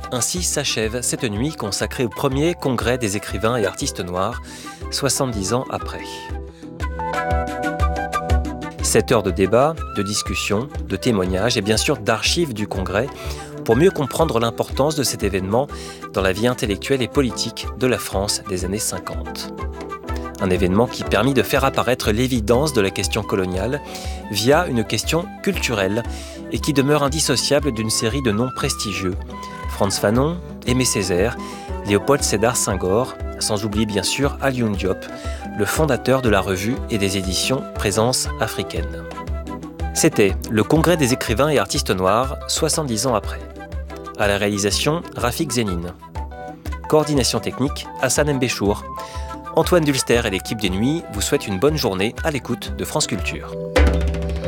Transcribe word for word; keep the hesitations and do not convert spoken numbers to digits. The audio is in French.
Ainsi s'achève cette nuit consacrée au premier congrès des écrivains et artistes noirs, soixante-dix ans après. Sept heures de débat, de discussion, de témoignages et bien sûr d'archives du congrès pour mieux comprendre l'importance de cet événement dans la vie intellectuelle et politique de la France des années cinquante. Un événement qui permit de faire apparaître l'évidence de la question coloniale via une question culturelle et qui demeure indissociable d'une série de noms prestigieux. Frantz Fanon, Aimé Césaire, Léopold Sédar Senghor, sans oublier bien sûr Alioune Diop, le fondateur de la revue et des éditions Présence africaine. C'était le Congrès des écrivains et artistes noirs, soixante-dix ans après. À la réalisation, Rafik Zénine. Coordination technique, Hassan Mbéchour. Antoine Dulster et l'équipe des Nuits vous souhaitent une bonne journée à l'écoute de France Culture.